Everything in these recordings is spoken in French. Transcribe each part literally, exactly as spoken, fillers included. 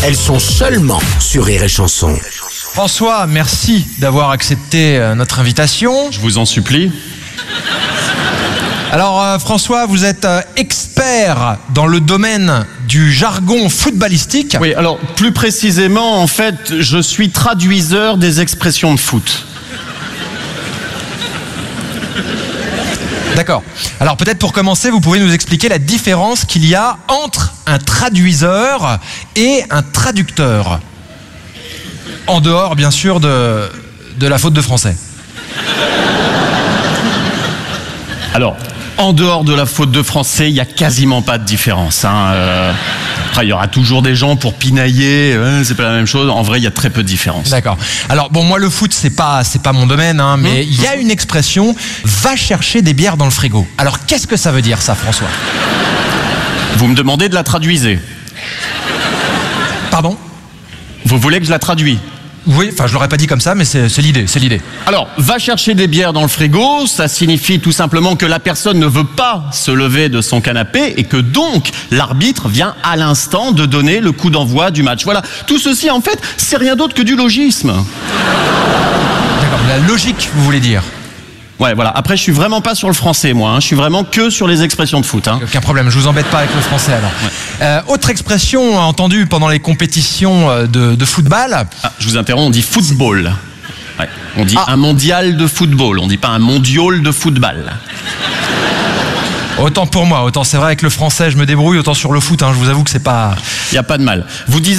elles sont seulement sur Rire et Chanson. François, merci d'avoir accepté notre invitation. Je vous en supplie. Alors euh, François, vous êtes euh, expert dans le domaine du jargon footballistique. Oui, alors plus précisément, en fait, je suis traduiseur des expressions de foot. D'accord. Alors peut-être pour commencer, vous pouvez nous expliquer la différence qu'il y a entre un traduiseur et un traducteur. En dehors, bien sûr, de, de la faute de français. Alors, en dehors de la faute de français, il n'y a quasiment pas de différence. Hein. Euh, après, il y aura toujours des gens pour pinailler, euh, c'est pas la même chose. En vrai, il y a très peu de différence. D'accord. Alors bon, moi le foot, c'est pas, c'est pas mon domaine, hein, mais il mmh. y a une expression « va chercher des bières dans le frigo ». Alors qu'est-ce que ça veut dire ça, François ? Vous me demandez de la traduiser. Pardon ? Vous voulez que je la traduise ? Oui, enfin je l'aurais pas dit comme ça, mais c'est, c'est l'idée, c'est l'idée. Alors, va chercher des bières dans le frigo, ça signifie tout simplement que la personne ne veut pas se lever de son canapé et que donc l'arbitre vient à l'instant de donner le coup d'envoi du match. Voilà, tout ceci en fait, c'est rien d'autre que du logisme. D'accord, la logique, vous voulez dire ? Ouais, voilà. Après, je suis vraiment pas sur le français, moi. Hein. Je suis vraiment que sur les expressions de foot. Hein. Aucun problème, je vous embête pas avec le français alors. Ouais. Euh, autre expression entendue pendant les compétitions de, de football. Ah, je vous interromps, on dit football. Ouais. On dit ah. un mondial de football. On dit pas un mondial de football. Autant pour moi, autant c'est vrai avec le français, je me débrouille, autant sur le foot, hein, je vous avoue que c'est pas... Il y a pas de mal. Vous disiez ?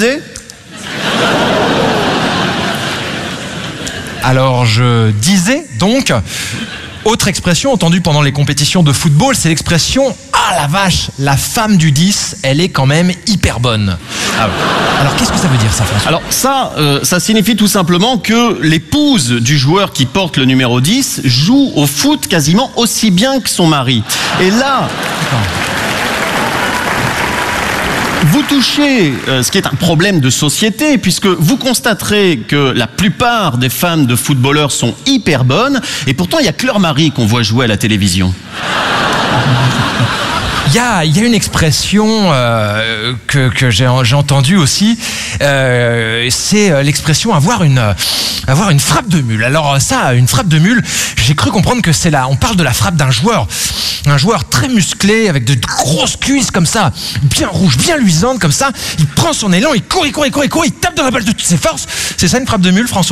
Alors je disais donc, autre expression entendue pendant les compétitions de football, c'est l'expression « Ah la vache, la femme du dix, elle est quand même hyper bonne ». Ah ouais. Alors qu'est-ce que ça veut dire ça, François ? Alors ça, euh, ça signifie tout simplement que l'épouse du joueur qui porte le numéro dix joue au foot quasiment aussi bien que son mari. Et là... D'accord. Vous touchez euh, ce qui est un problème de société, puisque vous constaterez que la plupart des femmes de footballeurs sont hyper bonnes, et pourtant il n'y a que leur mari qu'on voit jouer à la télévision. Il y a, il y a une expression euh, que, que j'ai, j'ai entendue aussi, euh, c'est l'expression avoir une, avoir une frappe de mule. Alors ça, une frappe de mule, j'ai cru comprendre que c'est là, on parle de la frappe d'un joueur, un joueur très musclé, avec de grosses cuisses comme ça, bien rouges, bien luisantes comme ça, il prend son élan, il court, il court, il court, il court, il tape dans la balle de toutes ses forces. C'est ça une frappe de mule, François ?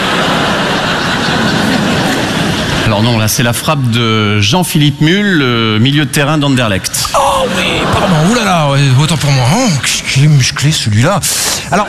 Alors non, là c'est la frappe de Jean-Philippe Mull, euh, milieu de terrain d'Anderlecht. Oh oui, pardon, oulala, ouais, autant pour moi. Oh, qu'il est musclé celui-là. Alors...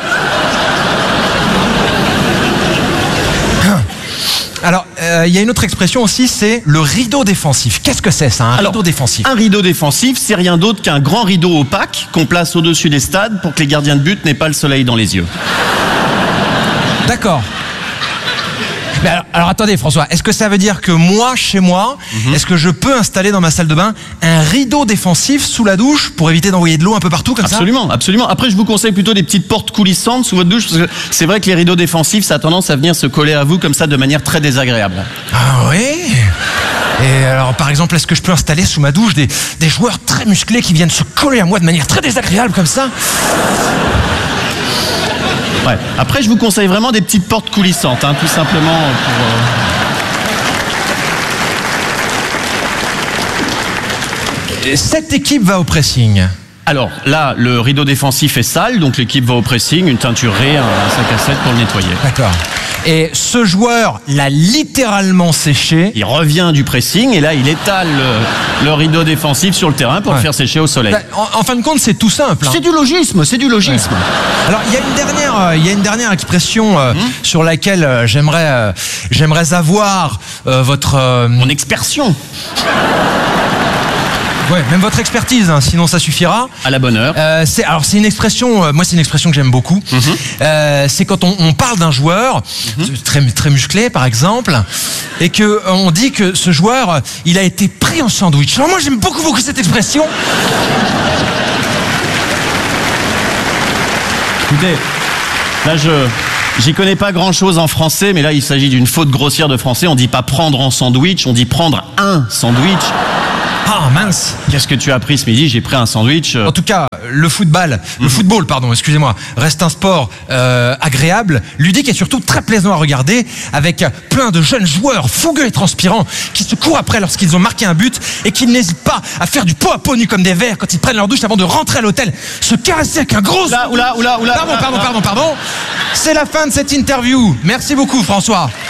Alors, il euh, y a une autre expression aussi, c'est le rideau défensif. Qu'est-ce que c'est ça, un Alors, rideau défensif ? Un rideau défensif, c'est rien d'autre qu'un grand rideau opaque qu'on place au-dessus des stades pour que les gardiens de but n'aient pas le soleil dans les yeux. D'accord. Mais alors, alors attendez François, est-ce que ça veut dire que moi, chez moi, mm-hmm. est-ce que je peux installer dans ma salle de bain un rideau défensif sous la douche pour éviter d'envoyer de l'eau un peu partout comme absolument, ça ? Absolument, absolument. Après, je vous conseille plutôt des petites portes coulissantes sous votre douche, parce que c'est vrai que les rideaux défensifs, ça a tendance à venir se coller à vous comme ça de manière très désagréable. Ah oui ? Et alors, par exemple, est-ce que je peux installer sous ma douche des, des joueurs très musclés qui viennent se coller à moi de manière très désagréable comme ça ? Ouais. Après, je vous conseille vraiment des petites portes coulissantes, hein, tout simplement pour... Euh... Cette équipe va au pressing. Alors, là, le rideau défensif est sale, donc l'équipe va au pressing, une teinturée, un sac à sept pour le nettoyer. D'accord. Et ce joueur l'a littéralement séché. Il revient du pressing et là, il étale le, le rideau défensif sur le terrain pour ouais. le faire sécher au soleil. En, en fin de compte, c'est tout simple. Hein. C'est du logisme, c'est du logisme. Ouais. Alors, il y a une dernière, euh, il y a une dernière expression euh, mmh. sur laquelle euh, j'aimerais, euh, j'aimerais avoir euh, votre... Euh... Mon expertion. Ouais, même votre expertise, hein, sinon ça suffira. À la bonne heure. Euh, c'est, alors c'est une expression, euh, moi c'est une expression que j'aime beaucoup. Mm-hmm. Euh, c'est quand on, on parle d'un joueur mm-hmm. très très musclé par exemple, et que on dit que ce joueur, il a été pris en sandwich. Alors moi j'aime beaucoup beaucoup cette expression. Écoutez, là je j'y connais pas grand chose en français, mais là il s'agit d'une faute grossière de français. On dit pas prendre en sandwich, on dit prendre un sandwich. Ah mince. Qu'est-ce que tu as pris ce midi ? J'ai pris un sandwich. En tout cas, le football, le football, pardon, excusez-moi, reste un sport euh, agréable, ludique et surtout très plaisant à regarder, avec plein de jeunes joueurs fougueux et transpirants qui se courent après lorsqu'ils ont marqué un but et qui n'hésitent pas à faire du pot à pot nu comme des vers quand ils prennent leur douche avant de rentrer à l'hôtel, se caresser avec un gros... Oula, oula, oula, oula. Pardon, pardon, pardon, pardon. C'est la fin de cette interview. Merci beaucoup, François.